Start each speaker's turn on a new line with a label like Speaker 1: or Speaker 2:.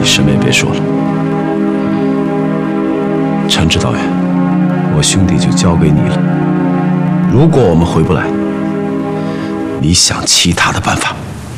Speaker 1: 什么也别说了。陈指导员，我兄弟就交给你了。如果我们回不来，你想其他的办法。